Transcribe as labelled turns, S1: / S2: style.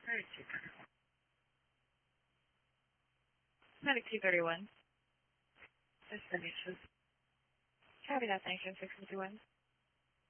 S1: Alright, super.
S2: Medic 231.
S1: Destinations.
S2: Copy that, thanks, 651.